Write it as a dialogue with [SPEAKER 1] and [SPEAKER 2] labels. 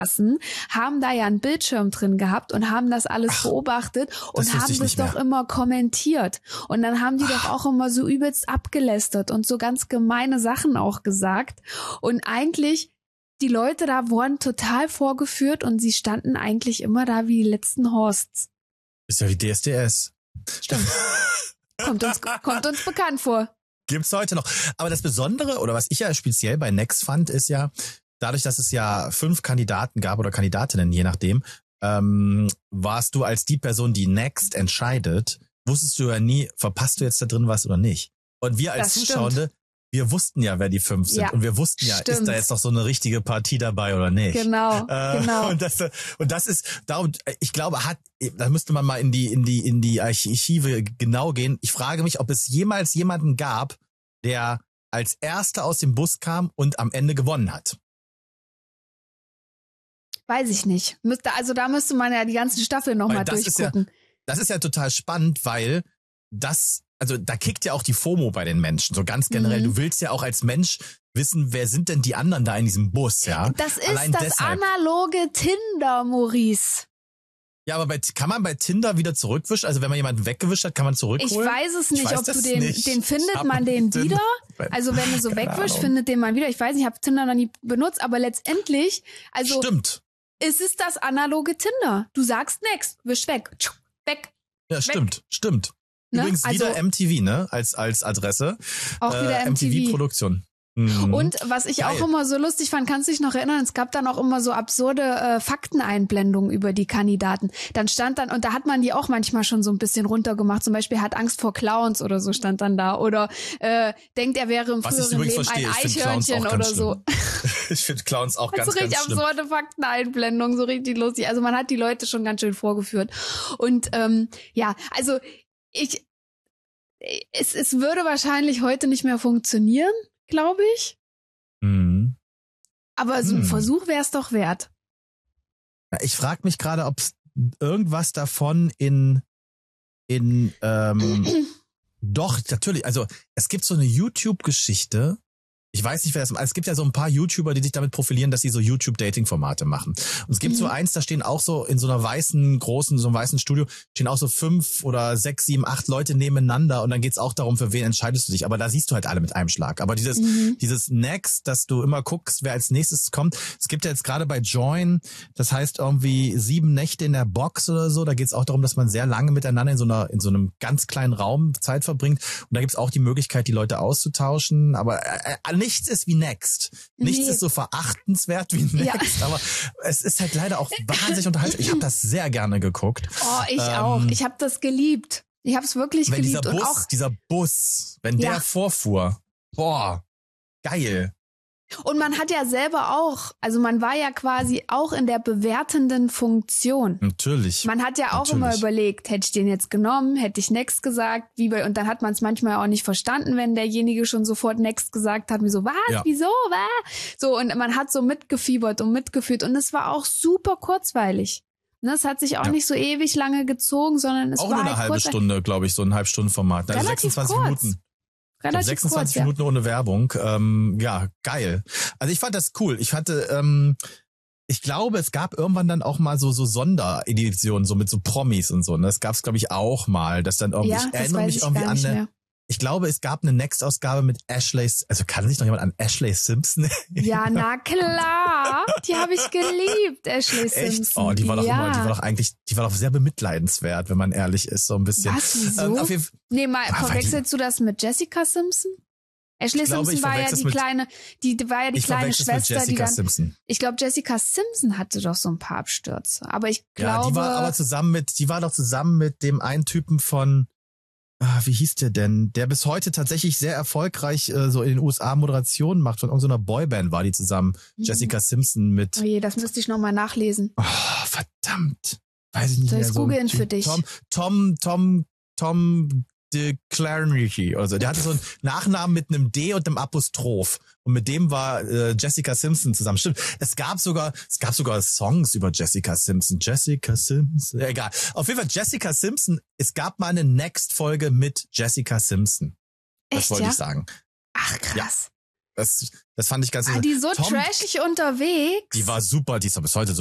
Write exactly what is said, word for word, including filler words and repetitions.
[SPEAKER 1] haben da ja einen Bildschirm drin gehabt und haben das alles Ach, beobachtet und
[SPEAKER 2] das
[SPEAKER 1] haben das doch immer kommentiert. Und dann haben die Ach. doch auch immer so übelst abgelästert und so ganz gemeine Sachen auch gesagt. Und eigentlich, die Leute da wurden total vorgeführt und sie standen eigentlich immer da wie die letzten Horsts.
[SPEAKER 2] Ist ja wie D S D S.
[SPEAKER 1] Stimmt. kommt, uns, kommt uns bekannt vor.
[SPEAKER 2] Gibt's heute noch. Aber das Besondere, oder was ich ja speziell bei Next fand, ist ja, dadurch, dass es ja fünf Kandidaten gab oder Kandidatinnen, je nachdem, ähm, warst du als die Person, die Next entscheidet, wusstest du ja nie, verpasst du jetzt da drin was oder nicht. Und wir als das Zuschauende, stimmt. wir wussten ja, wer die fünf sind. Ja, und wir wussten ja, stimmt. ist da jetzt noch so eine richtige Partie dabei oder nicht.
[SPEAKER 1] Genau, äh, genau.
[SPEAKER 2] Und das, und das ist, darum, ich glaube, hat, da müsste man mal in die, in die, in die Archive genau gehen. Ich frage mich, ob es jemals jemanden gab, der als Erster aus dem Bus kam und am Ende gewonnen hat.
[SPEAKER 1] Weiß ich nicht. Müsste, also da müsste man ja die ganzen Staffeln nochmal durchgucken.
[SPEAKER 2] Ist ja, das ist ja total spannend, weil das, also da kickt ja auch die FOMO bei den Menschen, so ganz generell. Mhm. Du willst ja auch als Mensch wissen, wer sind denn die anderen da in diesem Bus, ja?
[SPEAKER 1] Das ist Allein das deshalb. analoge Tinder, Maurice.
[SPEAKER 2] Ja, aber bei, kann man bei Tinder wieder zurückwischen? Also wenn man jemanden weggewischt hat, kann man zurückholen?
[SPEAKER 1] Ich weiß es nicht, weiß ob du den, nicht. den findet man den Tinder. wieder. Also wenn du so wegwischst, findet den man wieder. Ich weiß nicht, ich habe Tinder noch nie benutzt, aber letztendlich, also
[SPEAKER 2] Stimmt.
[SPEAKER 1] Es ist das analoge Tinder. Du sagst next, wisch weg, weg.
[SPEAKER 2] Ja, weg. stimmt, stimmt.
[SPEAKER 1] Ne?
[SPEAKER 2] Übrigens
[SPEAKER 1] also,
[SPEAKER 2] wieder M T V, ne, als als Adresse.
[SPEAKER 1] Auch wieder äh, M T V.
[SPEAKER 2] M T V-Produktion.
[SPEAKER 1] Mhm. Und was ich Geil. auch immer so lustig fand, kannst du dich noch erinnern, es gab dann auch immer so absurde äh, Fakteneinblendungen über die Kandidaten. Dann stand dann, und da hat man die auch manchmal schon so ein bisschen runtergemacht, zum Beispiel hat Angst vor Clowns oder so stand dann da. Oder äh, denkt, er wäre im
[SPEAKER 2] was
[SPEAKER 1] früheren Leben
[SPEAKER 2] verstehe,
[SPEAKER 1] ein Eichhörnchen oder so.
[SPEAKER 2] Ich finde Clowns auch ganz,
[SPEAKER 1] so richtig
[SPEAKER 2] ganz schlimm.
[SPEAKER 1] absurde Fakteneinblendungen, so richtig lustig. Also man hat die Leute schon ganz schön vorgeführt. Und ähm, ja, also ich es, es würde wahrscheinlich heute nicht mehr funktionieren, glaube ich.
[SPEAKER 2] Mhm.
[SPEAKER 1] Aber so ein hm. Versuch wäre es doch wert.
[SPEAKER 2] Ich frage mich gerade, ob es irgendwas davon in in ähm, doch, natürlich, also es gibt so eine YouTube-Geschichte. Ich weiß nicht, wer das macht. Es gibt ja so ein paar YouTuber, die sich damit profilieren, dass sie so YouTube-Dating-Formate machen. Und es gibt mhm. so eins, da stehen auch so in so einer weißen, großen, so einem weißen Studio, stehen auch so fünf oder sechs, sieben, acht Leute nebeneinander und dann geht's auch darum, für wen entscheidest du dich. Aber da siehst du halt alle mit einem Schlag. Aber dieses, mhm. dieses Next, dass du immer guckst, wer als nächstes kommt. Es gibt ja jetzt gerade bei Join, das heißt irgendwie sieben Nächte in der Box oder so. Da geht's auch darum, dass man sehr lange miteinander in so einer, in so einem ganz kleinen Raum Zeit verbringt. Und da gibt's auch die Möglichkeit, die Leute auszutauschen. Aber äh, nichts ist wie Next. Nichts nee. ist so verachtenswert wie Next, ja. aber es ist halt leider auch wahnsinnig unterhaltsam. Ich habe das sehr gerne geguckt.
[SPEAKER 1] Oh, ich ähm, auch. Ich habe das geliebt. Ich habe es wirklich
[SPEAKER 2] wenn
[SPEAKER 1] geliebt.
[SPEAKER 2] Dieser Bus,
[SPEAKER 1] und auch
[SPEAKER 2] dieser Bus, wenn
[SPEAKER 1] ja.
[SPEAKER 2] der vorfuhr, boah, geil.
[SPEAKER 1] Und man hat ja selber auch, also man war ja quasi auch in der bewertenden Funktion.
[SPEAKER 2] Natürlich.
[SPEAKER 1] Man hat ja auch
[SPEAKER 2] Natürlich.
[SPEAKER 1] immer überlegt, hätte ich den jetzt genommen, hätte ich Next gesagt, wie bei, und dann hat man es manchmal auch nicht verstanden, wenn derjenige schon sofort Next gesagt hat, wie so, was, ja. wieso, was? So, und man hat so mitgefiebert und mitgeführt und es war auch super kurzweilig. Ne, es hat sich auch ja. nicht so ewig lange gezogen, sondern es
[SPEAKER 2] auch
[SPEAKER 1] war
[SPEAKER 2] nur eine
[SPEAKER 1] halt
[SPEAKER 2] halbe
[SPEAKER 1] kurz,
[SPEAKER 2] Stunde, glaube ich, so ein Halbstundenformat. Also
[SPEAKER 1] relativ
[SPEAKER 2] sechsundzwanzig
[SPEAKER 1] kurz.
[SPEAKER 2] Minuten.
[SPEAKER 1] Relativ
[SPEAKER 2] sechsundzwanzig
[SPEAKER 1] kurz,
[SPEAKER 2] Minuten
[SPEAKER 1] ja.
[SPEAKER 2] ohne Werbung. Ähm, ja, geil. Also ich fand das cool. Ich hatte, ähm, ich glaube, es gab irgendwann dann auch mal so so Sondereditionen, so mit so Promis und so. Und das gab es, glaube ich, auch mal. Dass dann irgendwie,
[SPEAKER 1] ja,
[SPEAKER 2] ich
[SPEAKER 1] das
[SPEAKER 2] erinnere
[SPEAKER 1] weiß
[SPEAKER 2] mich
[SPEAKER 1] ich
[SPEAKER 2] irgendwie
[SPEAKER 1] gar
[SPEAKER 2] an
[SPEAKER 1] nicht
[SPEAKER 2] eine.
[SPEAKER 1] mehr.
[SPEAKER 2] Ich glaube, es gab eine Next-Ausgabe mit Ashley, also kann sich noch jemand an Ashley Simpson erinnern?
[SPEAKER 1] Ja, na klar. Die habe ich geliebt, Ashley Simpson.
[SPEAKER 2] Echt? Oh, die war doch
[SPEAKER 1] ja.
[SPEAKER 2] immer, die war doch eigentlich, die war doch sehr bemitleidenswert, wenn man ehrlich ist, so ein bisschen.
[SPEAKER 1] Was, wieso?
[SPEAKER 2] Ähm, auf jeden,
[SPEAKER 1] nee, mal,
[SPEAKER 2] ah,
[SPEAKER 1] verwechselst du das mit Jessica Simpson? Ashley
[SPEAKER 2] glaube,
[SPEAKER 1] Simpson war ja die
[SPEAKER 2] mit,
[SPEAKER 1] kleine, die, die war ja die
[SPEAKER 2] ich
[SPEAKER 1] kleine Schwester,
[SPEAKER 2] mit
[SPEAKER 1] die dann,
[SPEAKER 2] Simpson.
[SPEAKER 1] ich glaube, Jessica Simpson hatte doch so ein paar Abstürze, aber ich glaube.
[SPEAKER 2] Ja, die war aber zusammen mit, die war doch zusammen mit dem einen Typen von, ah, wie hieß der denn? Der bis heute tatsächlich sehr erfolgreich äh, so in den U S A Moderationen macht. Von irgendeiner Boyband war die zusammen. Mhm. Jessica Simpson mit.
[SPEAKER 1] Oh je, das müsste ich nochmal nachlesen.
[SPEAKER 2] Oh, verdammt. Weiß ich nicht
[SPEAKER 1] Soll
[SPEAKER 2] mehr.
[SPEAKER 1] ich
[SPEAKER 2] so
[SPEAKER 1] googeln für dich?
[SPEAKER 2] Tom, Tom, Tom, Tom de Clarence. Also der hatte so einen Nachnamen mit einem D und einem Apostroph. Und mit dem war äh, Jessica Simpson zusammen. Stimmt. Es gab sogar, es gab sogar Songs über Jessica Simpson. Jessica Simpson. Ja, egal. Auf jeden Fall Jessica Simpson. Es gab mal eine Next-Folge mit Jessica Simpson. Das
[SPEAKER 1] Echt,
[SPEAKER 2] wollte
[SPEAKER 1] ja?
[SPEAKER 2] ich sagen.
[SPEAKER 1] Ach, krass.
[SPEAKER 2] Ja. Das, das fand ich ganz...
[SPEAKER 1] War die so
[SPEAKER 2] Tom,
[SPEAKER 1] trashig unterwegs?
[SPEAKER 2] Die war super, die ist aber bis heute so